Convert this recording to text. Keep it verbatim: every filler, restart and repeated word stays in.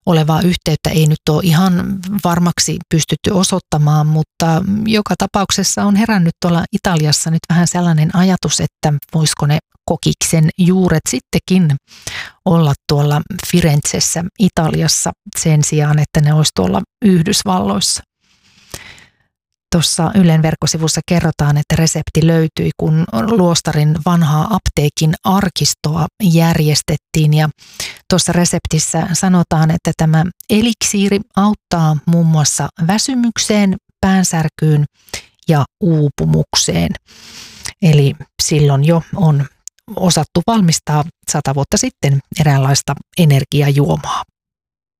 olevaa yhteyttä ei nyt ole ihan varmaksi pystytty osoittamaan, mutta joka tapauksessa on herännyt tuolla Italiassa nyt vähän sellainen ajatus, että voisiko ne kokiksen juuret sittenkin olla tuolla Firenzessä Italiassa sen sijaan, että ne olisi tuolla Yhdysvalloissa. Tuossa Ylen verkkosivussa kerrotaan, että resepti löytyi, kun luostarin vanhaa apteekin arkistoa järjestettiin. Ja tuossa reseptissä sanotaan, että tämä eliksiiri auttaa muun muassa väsymykseen, päänsärkyyn ja uupumukseen. Eli silloin jo on osattu valmistaa sata vuotta sitten eräänlaista energiajuomaa.